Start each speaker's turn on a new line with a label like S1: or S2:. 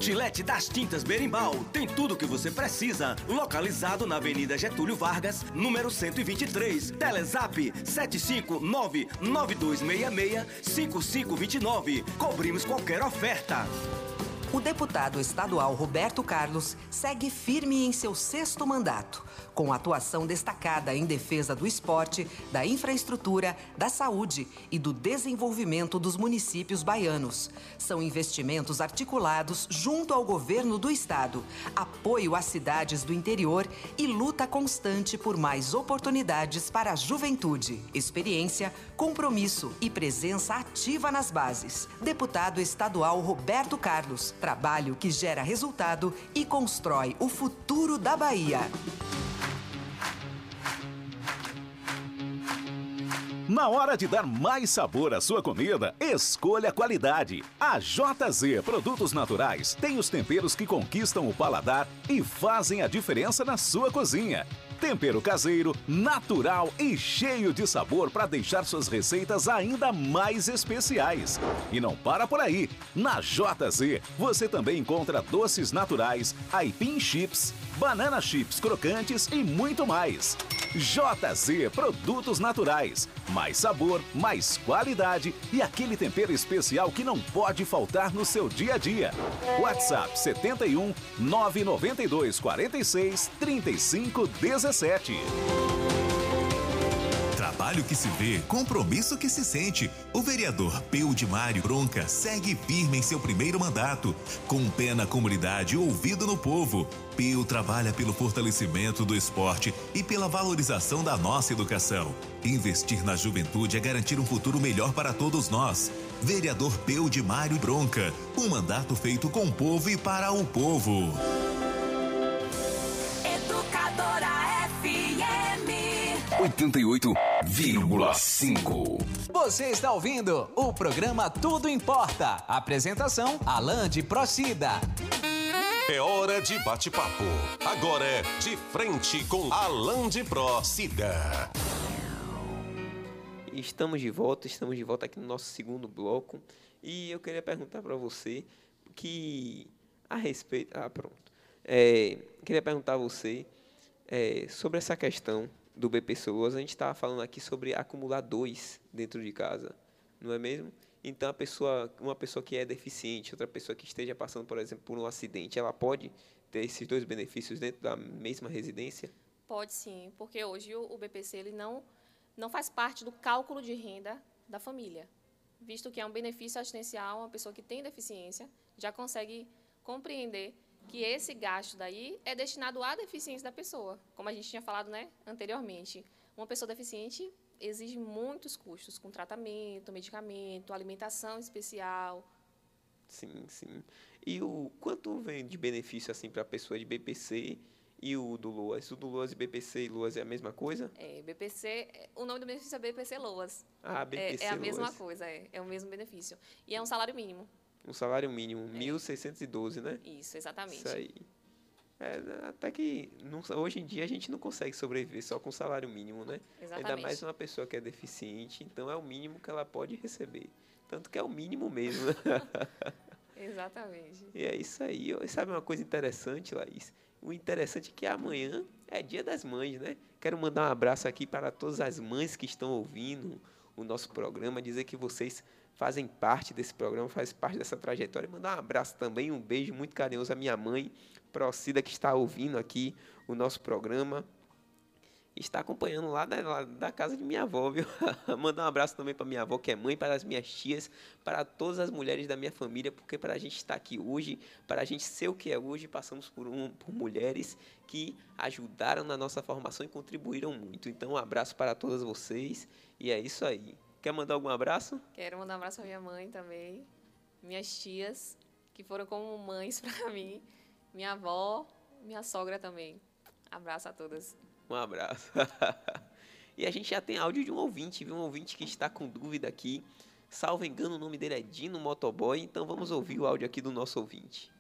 S1: Gillette das Tintas Berimbau tem tudo o que você precisa. Localizado na Avenida Getúlio Vargas, número 123. Telezap 759-9266-5529. Cobrimos qualquer oferta.
S2: O deputado estadual Roberto Carlos segue firme em seu 6º mandato, com atuação destacada em defesa do esporte, da infraestrutura, da saúde e do desenvolvimento dos municípios baianos. São investimentos articulados junto ao governo do estado, apoio às cidades do interior e luta constante por mais oportunidades para a juventude. Experiência, compromisso e presença ativa nas bases. Deputado estadual Roberto Carlos. Trabalho que gera resultado e constrói o futuro da Bahia.
S3: Na hora de dar mais sabor à sua comida, escolha qualidade. A JZ Produtos Naturais tem os temperos que conquistam o paladar e fazem a diferença na sua cozinha. Tempero caseiro, natural e cheio de sabor para deixar suas receitas ainda mais especiais. E não para por aí. Na JZ, você também encontra doces naturais, aipim chips, banana chips crocantes e muito mais. JZ Produtos Naturais. Mais sabor, mais qualidade e aquele tempero especial que não pode faltar no seu dia a dia. WhatsApp 71 992 46 35 17.
S4: Trabalho que se vê, compromisso que se sente. O vereador Peudimário Bronca segue firme em seu 1º mandato, com um pé na comunidade e ouvido no povo. Peu trabalha pelo fortalecimento do esporte e pela valorização da nossa educação. Investir na juventude é garantir um futuro melhor para todos nós. Vereador Peudimário Bronca, um mandato feito com o povo e para o povo.
S5: Educadora FM
S6: 88,5.
S7: Você está ouvindo o programa Tudo Importa. Apresentação, Alain de Procida.
S8: É hora de bate-papo. Agora é De Frente com Alain de Procida.
S9: Estamos de volta aqui no nosso 2º bloco. E eu queria perguntar para você que a respeito... queria perguntar a você sobre essa questão do BPC Loas. A gente estava falando aqui sobre acumular 2 dentro de casa, não é mesmo? Então, uma pessoa que é deficiente, outra pessoa que esteja passando, por exemplo, por um acidente, ela pode ter esses 2 benefícios dentro da mesma residência?
S10: Pode sim, porque hoje o BPC ele não faz parte do cálculo de renda da família, visto que é um benefício assistencial. Uma pessoa que tem deficiência já consegue compreender que esse gasto daí é destinado à deficiência da pessoa. Como a gente tinha falado, né, anteriormente, uma pessoa deficiente exige muitos custos, com tratamento, medicamento, alimentação especial.
S9: Sim, sim. E o quanto vem de benefício assim para a pessoa de BPC e o do Loas? O do Loas e BPC e Loas é a mesma coisa?
S10: BPC, o nome do benefício é BPC Loas.
S9: Ah, BPC
S10: é a
S9: Loas.
S10: mesma coisa, é o mesmo benefício. E é um salário mínimo.
S9: Um salário mínimo, 1.612, né?
S10: Isso, exatamente.
S9: Isso aí. Até que hoje em dia a gente não consegue sobreviver só com salário mínimo, né?
S10: Exatamente.
S9: Ainda mais uma pessoa que é deficiente, então é o mínimo que ela pode receber. Tanto que é o mínimo mesmo, né?
S10: Exatamente.
S9: E é isso aí. Sabe uma coisa interessante, Laís? O interessante é que amanhã é Dia das Mães, né? Quero mandar um abraço aqui para todas as mães que estão ouvindo o nosso programa, dizer que vocês fazem parte desse programa, fazem parte dessa trajetória. Mandar um abraço também, um beijo muito carinhoso à minha mãe, Procida, que está ouvindo aqui o nosso programa. Está acompanhando lá da casa de minha avó, viu? Mandar um abraço também para minha avó, que é mãe, para as minhas tias, para todas as mulheres da minha família, porque para a gente estar aqui hoje, para a gente ser o que é hoje, passamos por mulheres que ajudaram na nossa formação e contribuíram muito. Então, um abraço para todas vocês e é isso aí. Quer mandar algum abraço?
S10: Quero mandar um abraço para minha mãe também, minhas tias, que foram como mães para mim, minha avó, minha sogra também. Abraço a todas.
S9: Um abraço. E a gente já tem áudio de um ouvinte, viu? Um ouvinte que está com dúvida aqui. Salvo engano, o nome dele é Dino Motoboy. Então vamos ouvir o áudio aqui do nosso ouvinte.